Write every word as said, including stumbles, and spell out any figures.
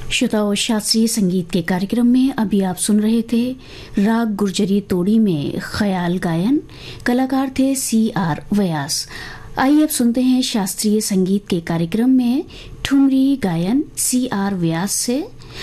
श्रोताओं, शास्त्रीय संगीत के कार्यक्रम में अभी आप सुन रहे थे राग गुर्जरी तोड़ी में ख्याल गायन। कलाकार थे सी आर व्यास। आइए अब सुनते हैं शास्त्रीय संगीत के कार्यक्रम में ठुमरी गायन सी आर व्यास से।